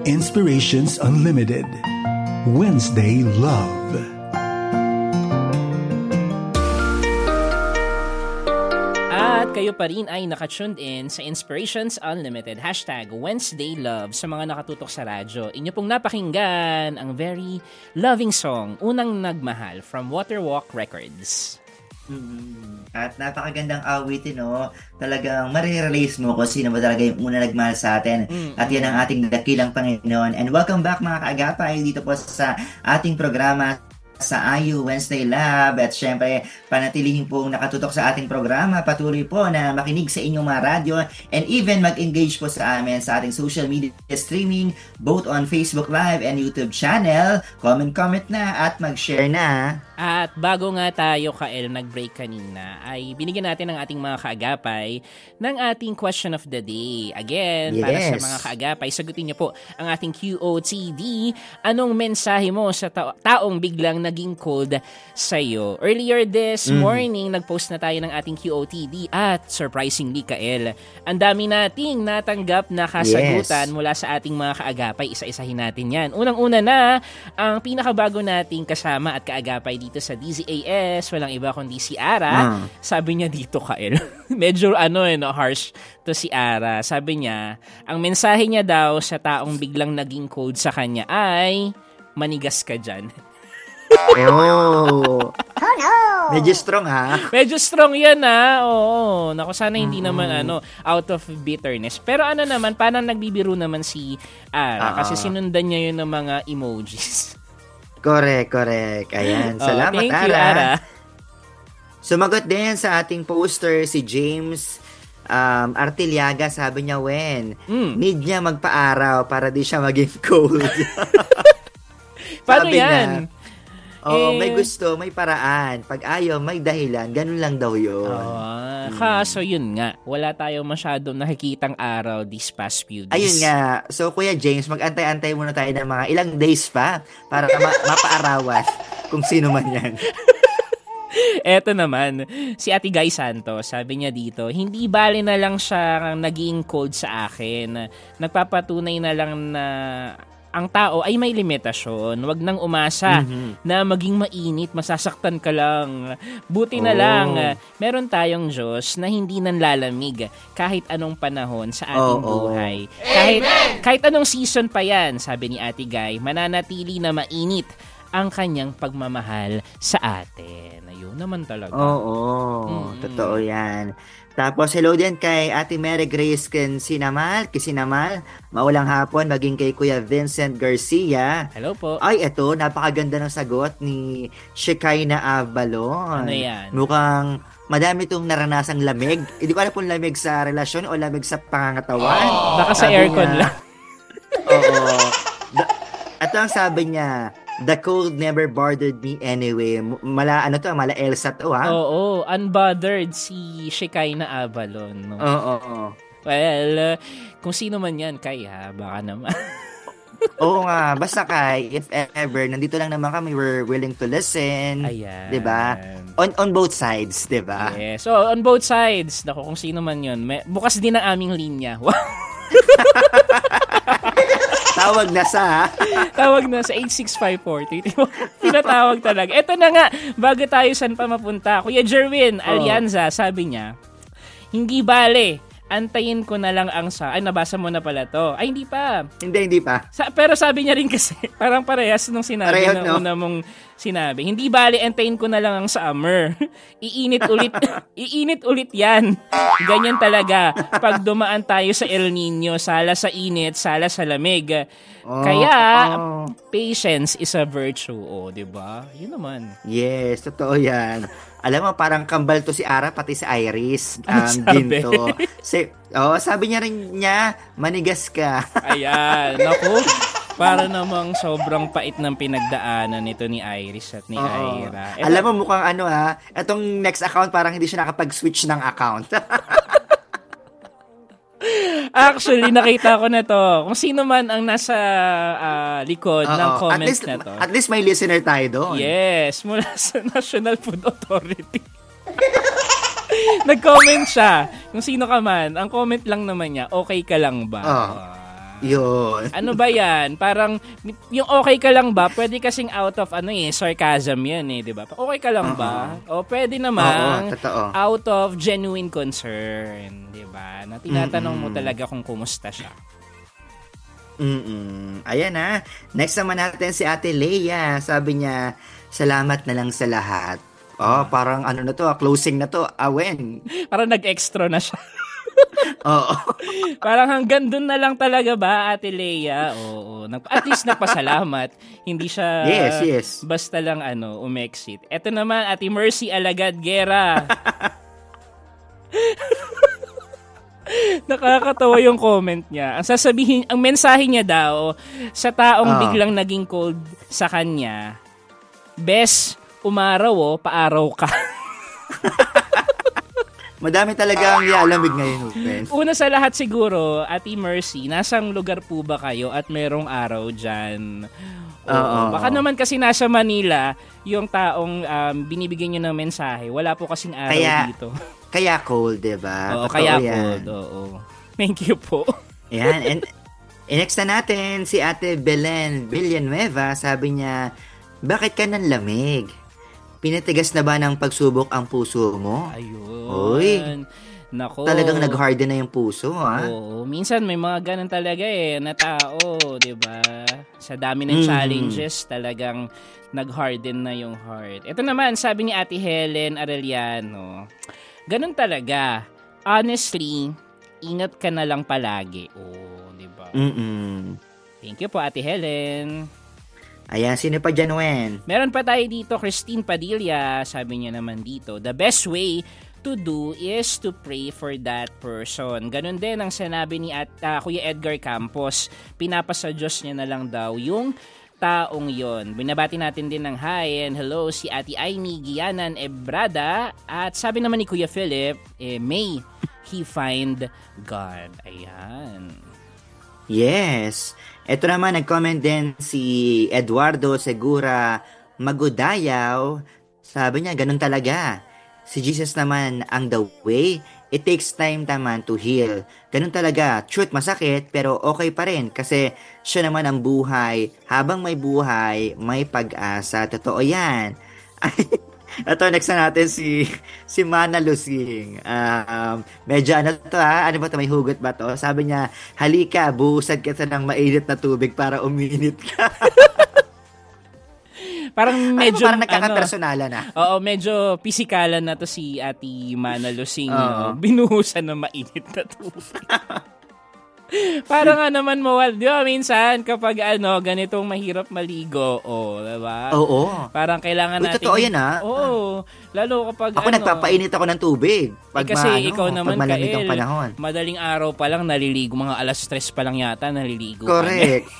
Inspirations Unlimited, Wednesday Love. At kayo pa rin ay naka-tuned in sa Inspirations Unlimited, #Wednesday Love sa mga nakatutok sa radyo. Inyo pong napakinggan ang very loving song, Unang Nagmahal from Waterwalk Records. At napakagandang awitin, no? Talagang marirelease mo kung sino ba talaga yung una nagmahal sa atin. At yan ang ating dakilang Panginoon. And welcome back mga kaagapay dito po sa ating programa sa IU Wednesday Lab. At syempre, panatilihin pong nakatutok sa ating programa. Patuloy po na makinig sa inyong mga radyo and even mag-engage po sa amin sa ating social media streaming both on Facebook Live and YouTube channel. Comment na at mag-share na. At bago nga tayo, Kael, nag-break kanina, ay binigyan natin ng ating mga kaagapay ng ating question of the day. Again, para sa mga kaagapay, sagutin niyo po ang ating QOTD. Anong mensahe mo sa taong biglang naging cold sa'yo? Earlier this morning, nag-post na tayo ng ating QOTD at surprisingly, Kael, ang dami nating natanggap na kasagutan mula sa ating mga kaagapay. Isa-isahin natin yan. Unang-una na, ang pinakabago nating kasama at kaagapay dito sa DZAS, walang iba kundi si Ara. Sabi niya dito, Kael, medyo harsh to si Ara. Sabi niya, ang mensahe niya daw sa taong biglang naging cold sa kanya ay, manigas ka dyan. Oh no! Medyo strong, ha? Medyo strong yan, ha? Oo. Naku, sana hindi naman out of bitterness. Pero naman, parang nagbibiro naman si Ara kasi sinundan niya yun ng mga emojis. Correct. Ayan. Salamat, thank you, Ara. Sumagot din sa ating poster si James Artiliaga. Sabi niya, need niya magpa-araw para di siya maging cold. Paano yan? May gusto, may paraan. Pag ayaw, may dahilan. Ganun lang daw yun. Kaso yun nga, wala tayo masyadong nakikitang araw these past few days. Ayun nga. So, Kuya James, mag-antay-antay muna tayo ng mga ilang days pa para mapaarawan kung sino man yan. Eto naman, si Ate Guy Santos, sabi niya dito, hindi bale na lang siya naging cold sa akin. Nagpapatunay na lang na ang tao ay may limitasyon. Huwag nang umasa na maging mainit, masasaktan ka lang. Buti na lang, meron tayong Diyos na hindi nanlalamig kahit anong panahon sa ating buhay. Kahit anong season pa yan, sabi ni Ate Guy, mananatili na mainit ang kanyang pagmamahal sa atin. Ayun naman talaga. Totoo yan. Tapos, hello din kay Ate Mary Grace Kisinamal. Maulang hapon, maging kay Kuya Vincent Garcia. Hello po. Ay, eto, napakaganda ng sagot ni Shekinah Avalon. Ano yan? Mukhang madami itong naranasang lamig. Hindi ko alam kung lamig sa relasyon o lamig sa pangangatawan. Baka sa aircon lang. Ito ang sabi niya, the cold never bothered me anyway. Mala Elsa to, ha? Oo, unbothered si Shekinah Avalon. No? Well, kung sino man yan, Kai, ha? Baka naman. Oo nga, basta Kai, if ever, nandito lang naman kami, we're willing to listen. Ayan. Diba? On both sides, diba? Yes. So, on both sides, naku, kung sino man yun, bukas din ang aming linya. Tawag na sa 86540. Pinatawag talaga. Ito na nga, bago tayo saan pa mapunta. Kuya Jerwin Alianza, sabi niya, hindi bale, antayin ko na lang ang nabasa mo na pala to. Ay, hindi pa. Hindi pa. Pero sabi niya rin kasi, parang parehas nung sinabi na una mong sinabi. Hindi bale, antayin ko na lang ang summer. Iinit ulit yan. Ganyan talaga. Pag dumaan tayo sa El Nino, sala sa init, sala sa lamig. Kaya, patience is a virtue. Diba? Yun naman. Yes, totoo yan. Alam mo, parang kambal to si Ara, pati si Iris. Ginto. Sabi niya rin manigas ka. Ayan. Naku, para namang sobrang pait ng pinagdaanan nito ni Iris at ni Ira. Alam mo, mukhang etong next account, parang hindi siya nakapag-switch ng account. Actually, nakita ko na to. Kung sino man ang nasa likod ng comments na to. At least may listener tayo doon. Yes, mula sa National Food Authority. Nag-comment siya. Kung sino ka man, ang comment lang naman niya, okay ka lang ba? Yun. Ano ba yan? Parang, yung okay ka lang ba? Pwede kasing out of, sarcasm yan di ba? Okay ka lang ba? O pwede namang out of genuine concern, di ba? Na tinatanong mo talaga kung kumusta siya. Ayan na. Next naman natin si Ate Leia. Sabi niya, salamat na lang sa lahat. Parang na to, closing na to. Awen. Parang nag-extra na siya. Oo. Parang hanggang dun na lang talaga ba, Ate Leia? Oo. At least nagpasalamat. Hindi siya yes. Basta lang umexit. Eto naman, Ate Mercy Alagad Guerra. Nakakatawa yung comment niya. Ang mensahe niya daw sa taong biglang naging cold sa kanya, Bes, umaraw paaraw ka. Madami talaga ang ialamig ngayon, friends. Una sa lahat siguro, Ate Mercy, nasang lugar po ba kayo at merong araw dyan? Baka naman kasi nasa Manila, yung taong binibigyan nyo ng mensahe, wala po kasing araw dito. Kaya cold, diba? Oo, kaya cold. Oo. Thank you po. Yan. And next na natin, si Ate Belen Villanueva, sabi niya, bakit ka nang lamig? Pinatigas na ba ng pagsubok ang puso mo? Ayun. Uy. Nako. Talagang nag-harden na yung puso, ha? Oo. Minsan may mga ganun talaga na tao, di ba? Sa dami ng challenges, talagang nag-harden na yung heart. Ito naman, sabi ni Ate Helen Arellano, ganun talaga. Honestly, ingat ka na lang palagi. Di ba? Thank you po, Ate Helen. Ayan, sino pa dyan, Wen? Meron pa tayo dito, Christine Padilla. Sabi niya naman dito, the best way to do is to pray for that person. Ganun din ang sinabi ni Kuya Edgar Campos. Pinapasa Diyos niya na lang daw yung taong yon. Binabati natin din ng hi and hello si Ate Aimee Gianan Ebrada. At sabi naman ni Kuya Philip, may he find God. Ayan. Yes. Ito naman, nag-comment din si Eduardo Segura Magudayaw. Sabi niya, ganun talaga. Si Jesus naman ang the way. It takes time naman to heal. Ganun talaga. Truth, masakit, pero okay pa rin. Kasi siya naman ang buhay. Habang may buhay, may pag-asa. Totoo yan. Ito, next na natin si Mana Lusing. Medyo to ano ba ito? May hugot ba to? Sabi niya, halika, buhusad ka sa ng mainit na tubig para uminit ka. Parang medyo parang nagkakapersonala na. Oo, medyo pisikalan na to si Ate Mana Lusing. Binuhusan ng mainit na tubig. Parang nga naman di ba, minsan kapag ganitong mahirap maligo, diba? Oo. Parang kailangan natin. Totoo yan, ha? Oo. Lalo kapag ako nagpapainit ako ng tubig. Pag kasi ikaw naman, pag malamig ang panahon. Madaling araw pa lang naliligo, mga 3:00 pa lang yata naliligo. Correct.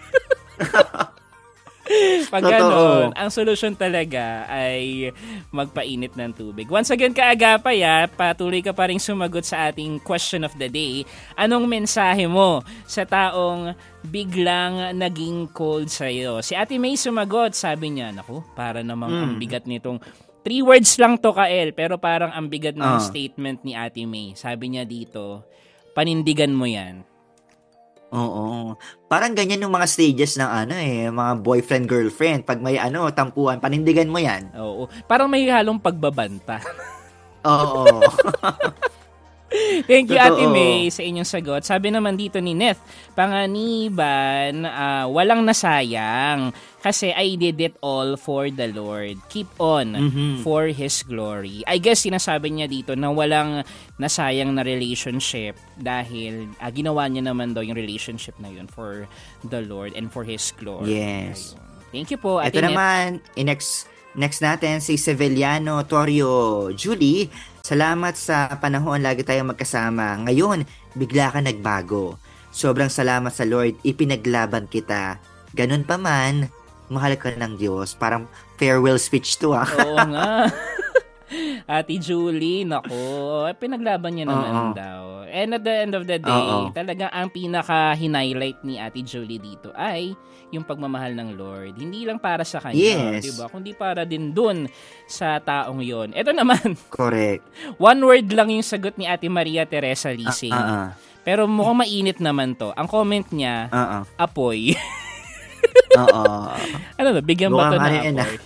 Pag gano'n, ang solusyon talaga ay magpainit ng tubig. Once again, kaagapay, patuloy ka pa rin sumagot sa ating question of the day. Anong mensahe mo sa taong biglang naging cold sa'yo? Si Ate May sumagot, sabi niya, naku, para namang ang bigat nitong 3 words lang to, Kael, pero parang ang bigat ng statement ni Ate May. Sabi niya dito, panindigan mo yan. Oo. Parang ganyan yung mga stages ng mga boyfriend, girlfriend. Pag may tampuhan, panindigan mo yan. Oo. Parang may halong pagbabanta. Oo. Thank you, Ate May, sa inyong sagot. Sabi naman dito ni Neth, Panganiban, walang nasayang kasi I did it all for the Lord. Keep on for His glory. I guess sinasabi niya dito na walang nasayang na relationship dahil ginawa niya naman daw yung relationship na yun for the Lord and for His glory. Yes. Ayun. Thank you po, Ate Ito Neth. naman, next natin si Seveliano Torio Julie. Salamat sa panahon lagi tayong magkasama. Ngayon, bigla ka nagbago. Sobrang salamat sa Lord, ipinaglaban kita. Ganun pa man, mahal ka ng Diyos. Parang farewell speech to Oo nga. Ate Julie, nako, pinaglaban niya naman daw. And at the end of the day, talagang ang pinaka-highlight ni Ate Julie dito ay yung pagmamahal ng Lord. Hindi lang para sa kanya, diba? Kundi para din dun sa taong yon. Ito naman. Correct. One word lang yung sagot ni Ate Maria Teresa Lising. Pero mukhang mainit naman to. Ang comment niya, apoy. Oo. Ano ba? Bigyan ba to na apoy?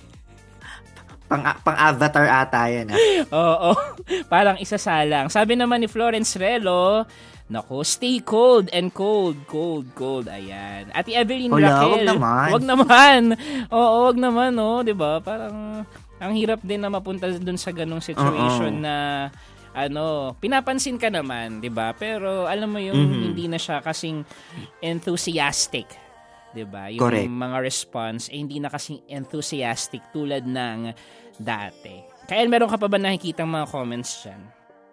Pang-avatar ata yan. Oo. Parang isasalang. Sabi naman ni Florence Relo, naku, stay cold and cold. Ayan. Ate Evelyn Raquel. Wag naman. Oo, wag naman, no? Diba? Parang, ang hirap din na mapunta dun sa ganong situation na, pinapansin ka naman, diba? Pero, alam mo yung hindi na siya kasing enthusiastic. Diba? Yung correct. Mga response, hindi na kasing enthusiastic tulad ng dati. Kaya meron ka pa ba nakikitang mga comments dyan?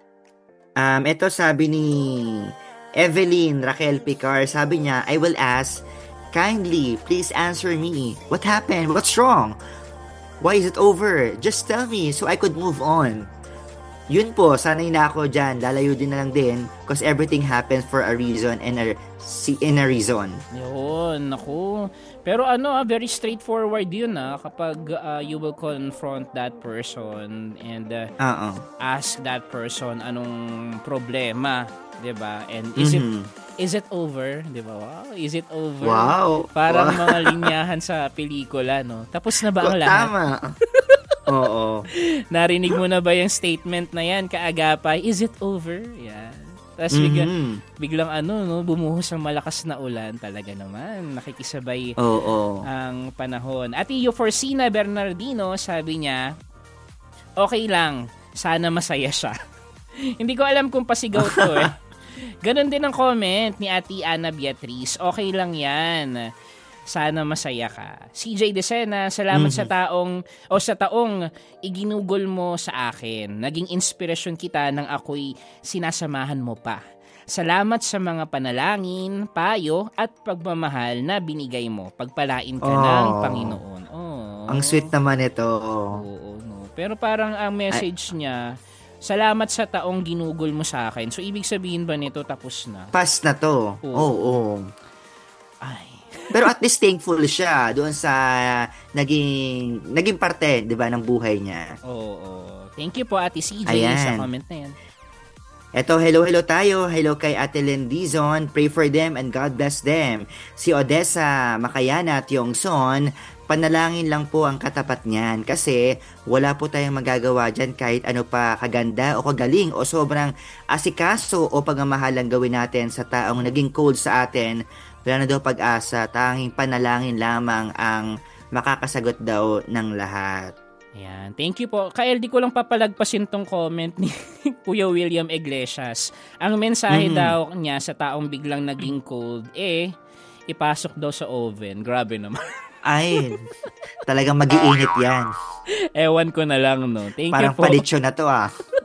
Ito sabi ni Evelyn Raquel Picar, sabi niya, I will ask, kindly, please answer me. What happened? What's wrong? Why is it over? Just tell me so I could move on. Yun po, sanay na ako dyan. Lalayo din na lang din because everything happens for a reason and in a reason. Yun, naku. Pero very straightforward yun kapag you will confront that person and ask that person anong problema, 'di ba? And is it over, 'di ba? Wow, is it over? Wow. Parang mga linyahan sa pelikula, no? Tapos na ba ang lahat? Tama. Oo. Narinig mo na ba yung statement na yan, kaagapay? Is it over? Yan. Tapos biglang bumuhos ang malakas na ulan. Talaga naman, nakikisabay ang panahon. At Euforsina Bernardino, sabi niya, okay lang, sana masaya siya. Hindi ko alam kung pasigaw to eh. Ganon din ang comment ni Ate Ana Beatriz, okay lang yan. Sana masaya ka. CJ Decena, salamat sa taong iginugol mo sa akin. Naging inspirasyon kita nang ako'y sinasamahan mo pa. Salamat sa mga panalangin, payo at pagmamahal na binigay mo. Pagpalain ka ng Panginoon. Ang sweet naman ito. Oo, no. Pero parang ang message niya, salamat sa taong ginugol mo sa akin. So ibig sabihin ba nito tapos na? Pas na to. Oo. Ay. Pero at least thankful siya doon sa naging parte, 'di ba, ng buhay niya. Oo. Thank you po Ate CJ sa comment na 'yan. Eto, hello tayo. Hello kay Ate Lendizon. Pray for them and God bless them. Si Odessa Makayana at Yongson, panalangin lang po ang katapat niyan kasi wala po tayong magagawa dyan kahit ano pa kaganda o kagaling o sobrang asikaso o pagmamahalang gawin natin sa taong naging cold sa atin. Wala na daw pag-asa, tanging panalangin lamang ang makakasagot daw ng lahat. Ayan. Thank you po. Kael, di ko lang papalagpasin tong comment ni Kuya William Iglesias. Ang mensahe daw niya sa taong biglang naging cold, ipasok daw sa oven. Grabe naman. Ay, talagang mag-iinit yan. Ewan ko na lang, no? Thank Parang you po. Parang palitsyo na to,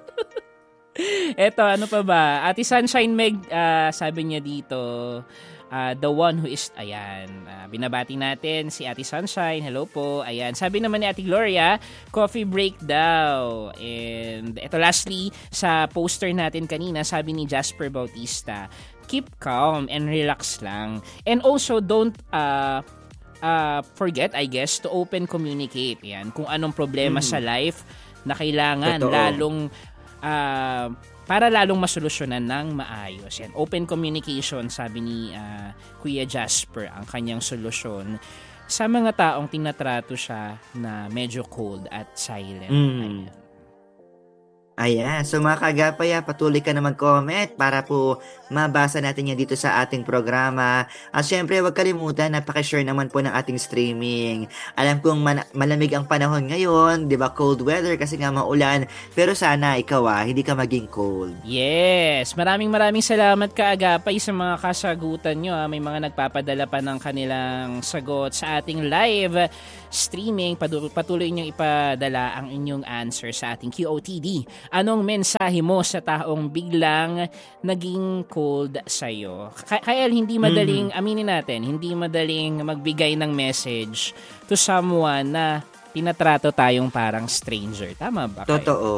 Eto, ano pa ba? Ate Sunshine Meg, sabi niya dito, the one who is, binabati natin si Ate Sunshine, hello po, ayan, sabi naman ni Ate Gloria, coffee break daw, and ito lastly, sa poster natin kanina, sabi ni Jasper Bautista, keep calm and relax lang, and also don't, forget, I guess, to open communicate, yan, kung anong problema sa life na kailangan, lalong, para lalong masolusyonan ng maayos. Yan. Open communication, sabi ni Kuya Jasper, ang kanyang solusyon sa mga taong tinatrato siya na medyo cold at silent. Ayan. So mga kaagapay, patuloy ka na mag-comment para po mabasa natin yan dito sa ating programa. At syempre, huwag kalimutan, napaka-share naman po ng ating streaming. Alam kong malamig ang panahon ngayon, di ba? Cold weather kasi nga maulan. Pero sana ikaw hindi ka maging cold. Yes! Maraming salamat kaagapay sa mga kasagutan nyo. May mga nagpapadala pa ng kanilang sagot sa ating live streaming. Patuloy nyo ipadala ang inyong answer sa ating QOTD. Anong mensahe mo sa taong biglang naging cold sa'yo? Kaya hindi madaling, aminin natin, hindi madaling magbigay ng message to someone na tinatrato tayong parang stranger. Tama ba kayo? Totoo.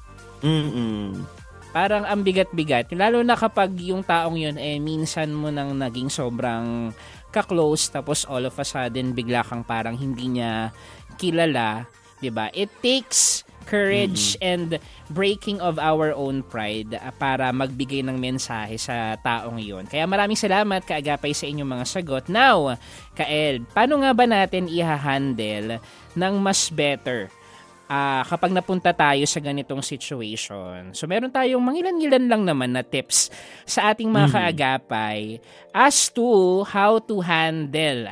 Parang ang bigat-bigat. Lalo na kapag yung taong yun, minsan mo nang naging sobrang ka-close, tapos all of a sudden, bigla kang parang hindi niya kilala. Diba? It takes courage and breaking of our own pride para magbigay ng mensahe sa taong iyon. Kaya maraming salamat, Kaagapay, sa inyong mga sagot. Now, Kael, paano nga ba natin i-handle ng mas better kapag napunta tayo sa ganitong situation? So meron tayong mangilan-ngilan lang naman na tips sa ating mga kaagapay as to how to handle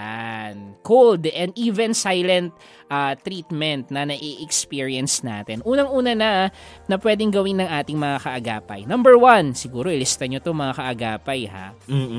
cold and even silent treatment na nai-experience natin. Unang-una na pwedeng gawin ng ating mga kaagapay. Number 1, siguro ilista nyo to, mga kaagapay, ha?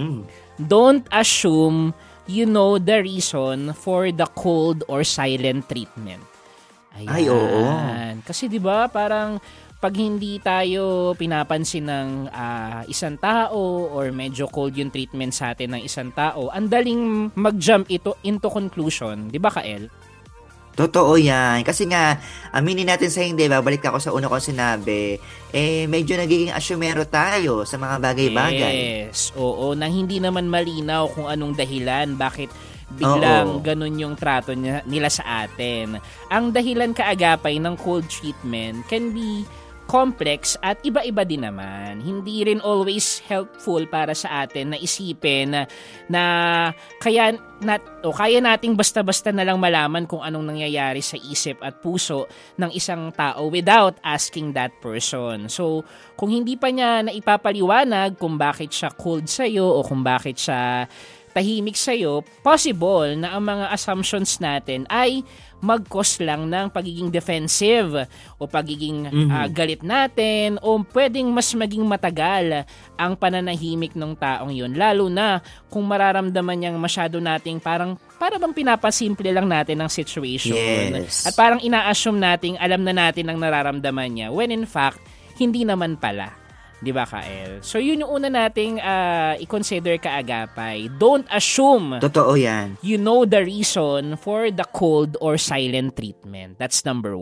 Don't assume you know the reason for the cold or silent treatment. Ayan. Ay, oo. Kasi 'di ba, parang pag hindi tayo pinapansin ng isang tao or medyo cold yung treatment sa atin ng isang tao, ang daling mag-jump into conclusion, 'di ba, Kael? Totoo yan. Kasi nga, aminin natin sa hindi, babalik ako sa una kong sinabi, medyo nagiging asyumero tayo sa mga bagay-bagay. Yes, oo, nang hindi naman malinaw kung anong dahilan, bakit biglang ganun yung trato nila sa atin. Ang dahilan, kaagapay, ng cold treatment can be complex at iba-iba din naman. Hindi rin always helpful para sa atin na isipin na kaya nating basta-basta na lang malaman kung anong nangyayari sa isip at puso ng isang tao without asking that person. So, kung hindi pa niya naipapaliwanag kung bakit siya cold sa'yo o kung bakit siya tahimik sa'yo, possible na ang mga assumptions natin ay mag-cause lang ng pagiging defensive o pagiging galit natin o pwedeng mas maging matagal ang pananahimik ng taong yun. Lalo na kung mararamdaman niyang masyado nating para bang pinapasimple lang natin ang situation. Yes. At parang ina-assume nating alam na natin ang nararamdaman niya when in fact, hindi naman pala. Di ba, Kael? So, yun yung una nating i-consider, kaagapay. Don't assume Totoo yan. you know the reason for the cold or silent treatment. That's number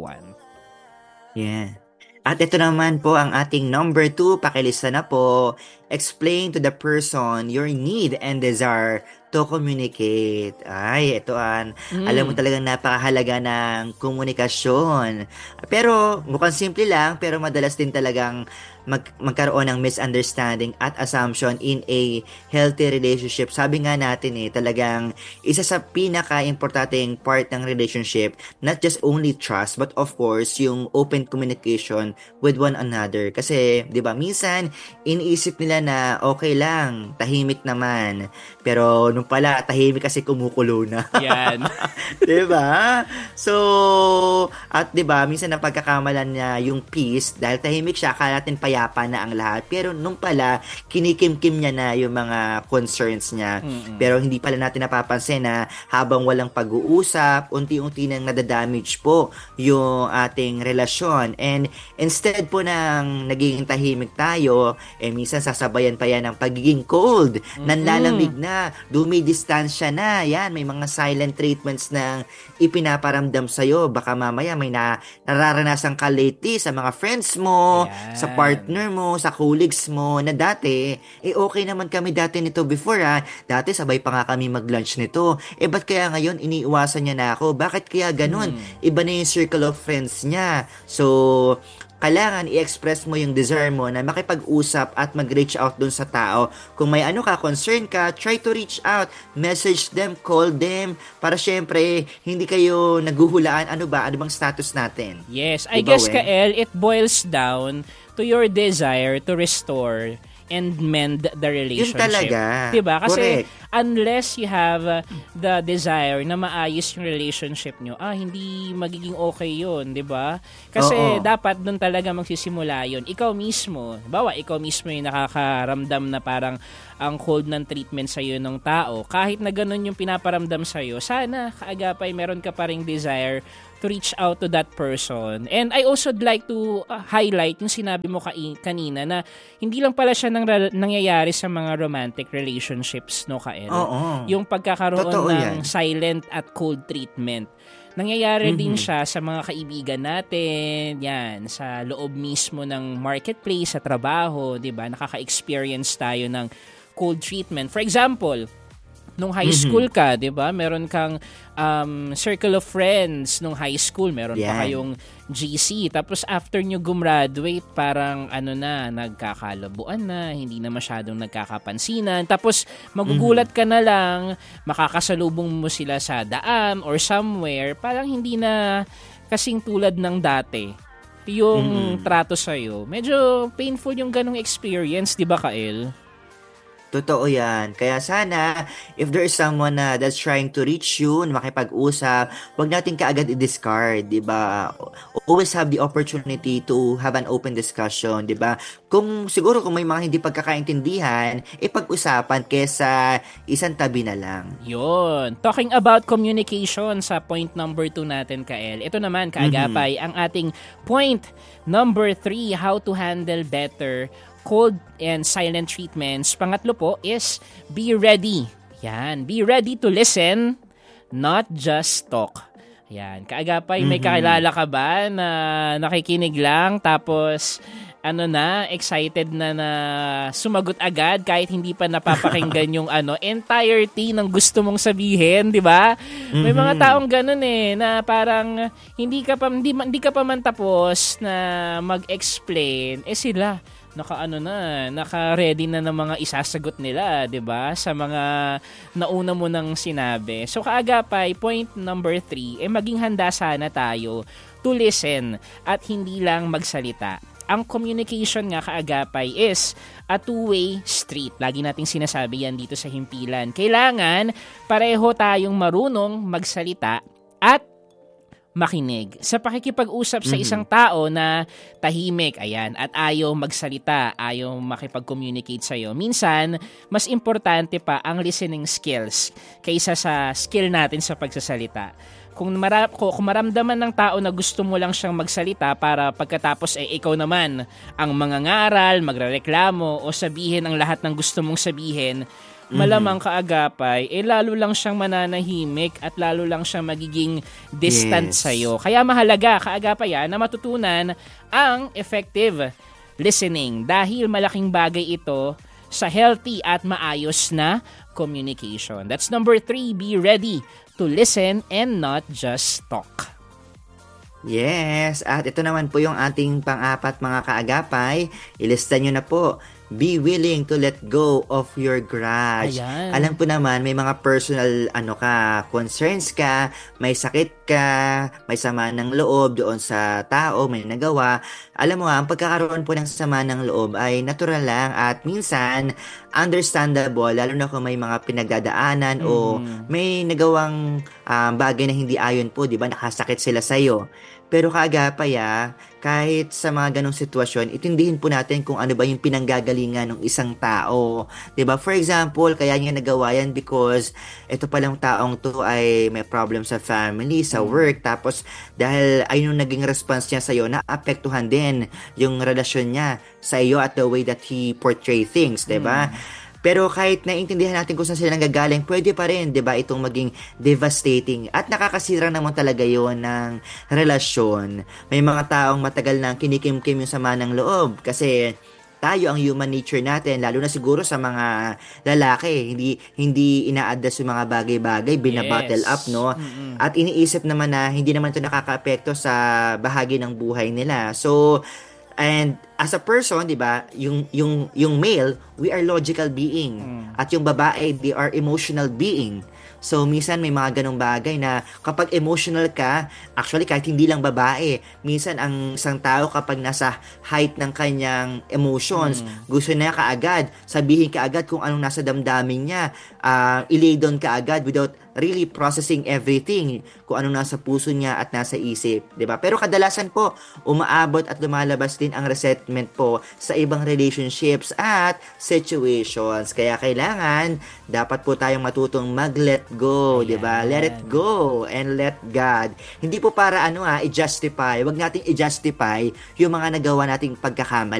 1. Yeah. At ito naman po ang ating number 2. Pakilista na po. Explain to the person your need and desire to communicate. Ay, ito alam mo talagang napakahalaga ng komunikasyon. Pero mukhang simple lang, pero madalas din talagang magkaroon ng misunderstanding at assumption in a healthy relationship. Sabi nga natin talagang isa sa pinaka-importanteng part ng relationship, not just only trust, but of course, yung open communication with one another. Kasi, di ba, minsan, iniisip nila na okay lang, tahimik naman. Pero nung pala, tahimik kasi kumukulo na. Yan. Diba? So, at diba, minsan napagkakamalan niya yung peace, dahil tahimik siya, akala natin payapa na ang lahat. Pero nung pala, kinikim-kim niya na yung mga concerns niya. Pero hindi pala natin napapansin na habang walang pag-uusap, unti-unti nang nadadamage po yung ating relasyon. And instead po ng naging tahimik tayo, minsan sasabayan pa yan ng pagiging cold, nanlalamig na, dumidistansya na, yan, may mga silent treatments na ipinaparamdam sa'yo. Baka mamaya may nararanasan ka lately sa mga friends mo, sa partner mo, sa colleagues mo, na dati, okay naman kami dati nito before dati sabay pa nga kami mag-lunch nito, ba't kaya ngayon iniiwasan niya na ako? Bakit kaya ganun? Iba na yung circle of friends niya. So, kailangan i-express mo yung desire mo na makipag-usap at mag-reach out dun sa tao. Kung may concern ka, try to reach out. Message them, call them, para syempre, hindi kayo naguhulaan. Ano bang status natin? Yes, I guess, Kael, it boils down to your desire to restore and mend the relationship. Yun talaga. Diba? Kasi correct. Unless you have the desire na maayos yung relationship nyo, hindi magiging okay yun, diba? Kasi dapat doon talaga magsisimula yun. Ikaw mismo yung nakakaramdam na parang ang cold ng treatment sa'yo ng tao. Kahit na ganun yung pinaparamdam sa'yo, sana, kaagapay, meron ka pa ring desire to reach out to that person. And I also like to highlight yung sinabi mo kanina na hindi lang pala siya nangyayari sa mga romantic relationships, no, Kael? Yung pagkakaroon ng silent at cold treatment. Nangyayari din siya sa mga kaibigan natin, yan, sa loob mismo ng marketplace, sa trabaho, 'di ba? Nakaka-experience tayo ng cold treatment. For example, nung high school ka, 'di ba? Meron kang circle of friends nung high school, meron pa kayong GC. Tapos after nyo gumraduate, parang nagkakalabuan na, hindi na masyadong nagkakapansinan. Tapos magugulat ka na lang, makakasalubong mo sila sa daan or somewhere, parang hindi na kasing tulad ng dati yung trato sa'yo. Medyo painful yung ganong experience, di ba, Kael? Totoo yan. Kaya sana, if there is someone that's trying to reach you, na makipag-usap, wag natin kaagad i-discard, di ba? Always have the opportunity to have an open discussion, di ba? Siguro kung may mga hindi pagkakaintindihan, pag-usapan kesa isang tabi na lang. Yun. Talking about communication sa point number 2 natin, Kael. Ito naman, kaagapay, ang ating point number 3, how to handle better cold and silent treatments. Pangatlo po is be ready. Yan. Be ready to listen, not just talk. Yan. Kaagapay, may kakilala ka ba na nakikinig lang tapos excited na sumagot agad kahit hindi pa napapakinggan yung entirety ng gusto mong sabihin, di ba? May mga taong ganun na parang hindi ka pa man tapos na mag-explain, sila naka-ready na ng mga isasagot nila, 'di ba? Sa mga nauna mo nang sinabi. So kaagapay, point number 3, maging handa sana tayo to listen at hindi lang magsalita. Ang communication nga, kaagapay, is a two-way street. Lagi nating sinasabi yan dito sa Himpilan. Kailangan pareho tayong marunong magsalita at makinig. Sa pakikipag-usap sa isang tao na tahimik, at ayaw magsalita, ayaw makipag-communicate sa'yo, minsan, mas importante pa ang listening skills kaysa sa skill natin sa pagsasalita. Kung maramdaman ng tao na gusto mo lang siyang magsalita para pagkatapos ikaw naman ang mangangaral, magrereklamo o sabihin ang lahat ng gusto mong sabihin, malamang kaagapay, lalo lang siyang mananahimik at lalo lang siyang magiging distant sa'yo. Kaya mahalaga, kaagapay, na matutunan ang effective listening dahil malaking bagay ito sa healthy at maayos na communication. That's number 3, be ready to listen and not just talk. Yes, at ito naman po yung ating pang-apat, mga kaagapay. Ilista nyo na po. Be willing to let go of your grudge. Ayan. Alam ko naman, may mga personal concerns ka, may sakit ka, may sama ng loob doon sa tao, may nagawa. Alam mo ang pagkakaroon po ng sama ng loob ay natural lang at minsan understandable, lalo na kung may mga pinagdadaanan o may nagawang bagay na hindi ayon po, di ba? Nakasakit sila sa'yo. Pero kaagapay, kahit sa mga ganong sitwasyon, itindihin po natin kung ano ba yung pinanggagalingan ng isang tao. Diba? For example, kaya niya nagawa yan because ito palang taong to ay may problem sa family, sa work, tapos dahil ayun yung naging response niya sa'yo, naapektuhan din yung relasyon niya sa iyo at the way that he portray things, diba? Pero kahit naiintindihan natin kung saan sila nanggagaling, pwede pa rin, 'di ba, itong maging devastating at nakakasira naman talaga 'yon ng relasyon. May mga taong matagal nang kinikim-kim yung sama ng loob kasi tayo, ang human nature natin, lalo na siguro sa mga lalaki, hindi ina-address yung mga bagay-bagay, binabattle up, no? At iniisip naman na hindi naman ito nakakaapekto sa bahagi ng buhay nila. So, and as a person, 'di ba, yung male, we are logical being. At yung babae, they are emotional being. So, minsan may mga ganong bagay na kapag emotional ka, actually kahit hindi lang babae, minsan ang isang tao kapag nasa height ng kanyang emotions, gusto niya kaagad, sabihin kaagad kung anong nasa damdamin niya, i-lay down kaagad without really processing everything, kung anong nasa puso niya at nasa isip, 'di ba? Pero kadalasan po, umaabot at lumalabas din ang resentment po sa ibang relationships at situations. Kaya kailangan, dapat po tayong matutong mag-let go, 'di ba? Let it go and let God. Hindi po para i-justify, wag nating i-justify yung mga nagawa nating pagkakamali.